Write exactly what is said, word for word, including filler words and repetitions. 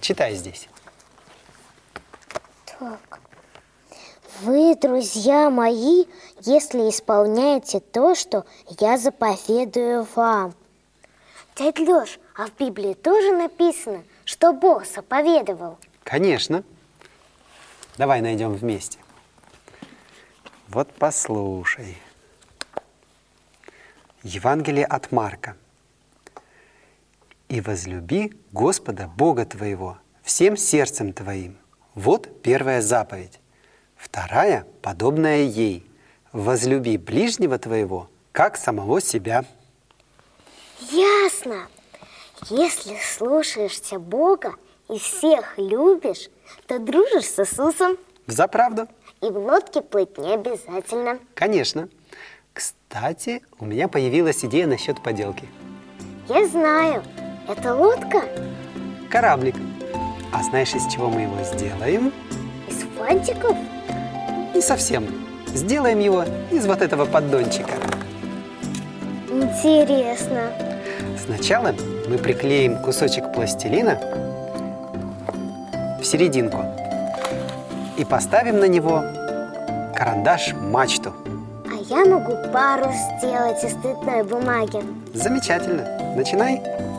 Читай здесь. Так. Вы, друзья мои, если исполняете то, что я заповедую вам. Дядь Лёш, а в Библии тоже написано, что Бог заповедовал? Конечно. Давай найдем вместе. Вот послушай. Евангелие от Марка. «И возлюби Господа Бога твоего всем сердцем твоим». Вот первая заповедь. Вторая, подобная ей. «Возлюби ближнего твоего, как самого себя». Ясно. Если слушаешься Бога и всех любишь, то дружишь с Иисусом. Взаправду. И в лодке плыть не обязательно. Конечно. Кстати, у меня появилась идея насчет поделки. Я знаю. Это лодка? Кораблик. А знаешь, из чего мы его сделаем? Из фантиков? Не совсем. Сделаем его из вот этого поддончика. Интересно. Сначала мы приклеим кусочек пластилина в серединку и поставим на него карандаш-мачту. А я могу парус сделать из цветной бумаги. Замечательно. Начинай.